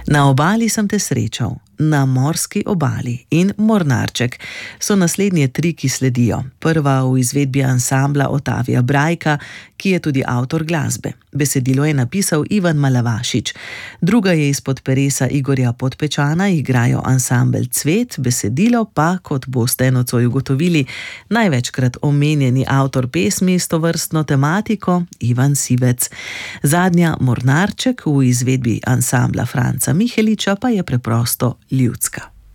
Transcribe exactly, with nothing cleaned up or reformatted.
Na obali sem te srečal, na morski obali in Mornarček so naslednje tri, ki sledijo. Prva v izvedbi ansambla Otavija Brajka, ki je tudi avtor glasbe. Besedilo je napisal Ivan Malavašič. Druga je izpod peresa Igorja Podpečana, igrajo ansambel Cvet, besedilo pa, kot boste nocoj ugotovili, največkrat omenjeni avtor pesmi s tovrstno tematiko Ivan Sivec. Zadnja Mornarček v izvedbi ansambla Franca Miheliča pa je preprosto ljudska.